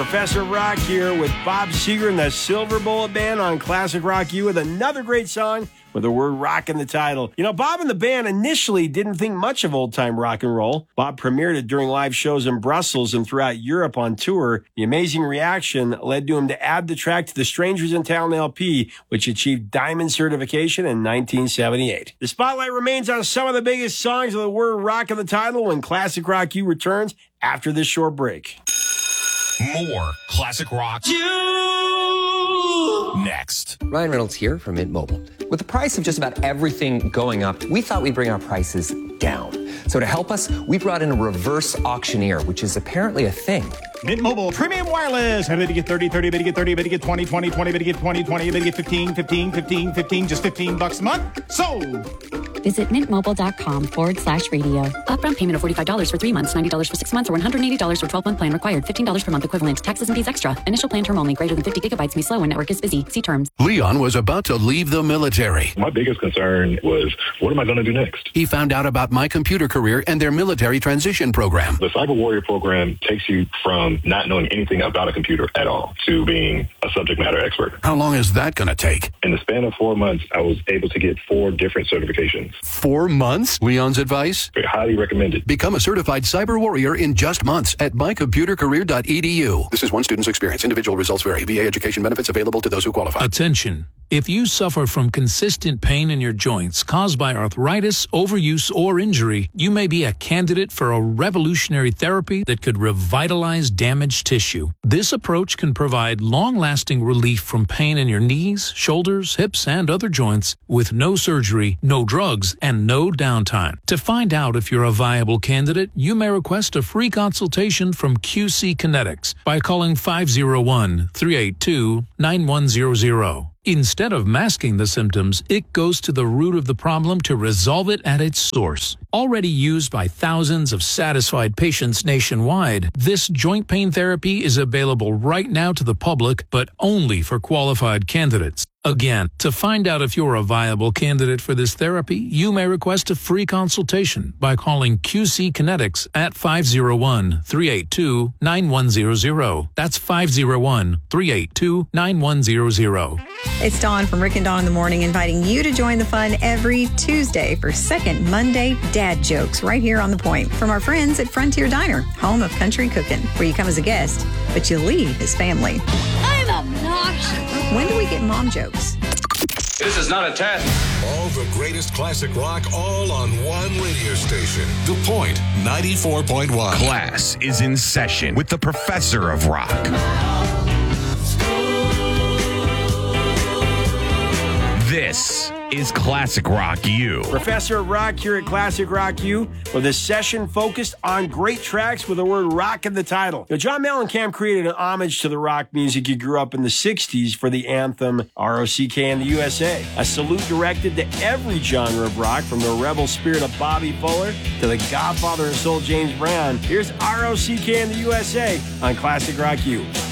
Professor Rock here with Bob Seger and the Silver Bullet Band on Classic Rock U with another great song with the word rock in the title. You know, Bob and the band initially didn't think much of old-time rock and roll. Bob premiered it during live shows in Brussels and throughout Europe on tour. The amazing reaction led to him to add the track to the Strangers in Town LP, which achieved diamond certification in 1978. The spotlight remains on some of the biggest songs with the word rock in the title when Classic Rock U returns after this short break. More Classic Rock next. Ryan Reynolds here from Mint Mobile. With the price of just about everything going up, we thought we'd bring our prices down. So to help us, we brought in a reverse auctioneer, which is apparently a thing. Mint Mobile Premium Wireless. How did you get 30, 30, bid you get 30, bid you get 20, 20, 20, bid you get 20, 20, bid you get 15, 15, 15, 15, just $15 a month? Sold! Visit mintmobile.com/radio. Upfront payment of $45 for 3 months, $90 for 6 months, or $180 for 12-month plan required. $15 per month equivalent. Taxes and fees extra. Initial plan term only. Greater than 50 gigabytes may slow when network is busy. See terms. Leon was about to leave the military. My biggest concern was, what am I going to do next? He found out about My Computer Career and their military transition program. The Cyber Warrior program takes you from not knowing anything about a computer at all to being a subject matter expert. How long is that going to take? In the span of 4 months, I was able to get 4 different certifications. 4 months? Leon's advice? Highly recommended. Become a certified cyber warrior in just months at mycomputercareer.edu. This is one student's experience. Individual results vary. VA education benefits available to those who qualify. Attention. If you suffer from consistent pain in your joints caused by arthritis, overuse, or injury, you may be a candidate for a revolutionary therapy that could revitalize damaged tissue. This approach can provide long-lasting relief from pain in your knees, shoulders, hips, and other joints with no surgery, no drugs, and no downtime. To find out if you're a viable candidate, you may request a free consultation from QC Kinetics by calling 501-382-9100. Instead of masking the symptoms, it goes to the root of the problem to resolve it at its source. Already used by thousands of satisfied patients nationwide, this joint pain therapy is available right now to the public, but only for qualified candidates. Again, to find out if you're a viable candidate for this therapy, you may request a free consultation by calling QC Kinetics at 501-382-9100. That's 501-382-9100. It's Dawn from Rick and Dawn in the Morning, inviting you to join the fun every Tuesday for Second Monday Dad Jokes right here on The Point from our friends at Frontier Diner, home of country cooking, where you come as a guest, but you leave as family. I'm obnoxious. When do we get mom jokes? This is not a test. All the greatest classic rock, all on one radio station. The Point 94.1. Class is in session with the Professor of Rock. This is Classic Rock U. Professor of Rock here at Classic Rock U with a session focused on great tracks with the word rock in the title. Now, John Mellencamp created an homage to the rock music he grew up in the 60s for the anthem ROCK in the USA. A salute directed to every genre of rock, from the rebel spirit of Bobby Fuller to the Godfather and soul James Brown. Here's ROCK in the USA on Classic Rock U.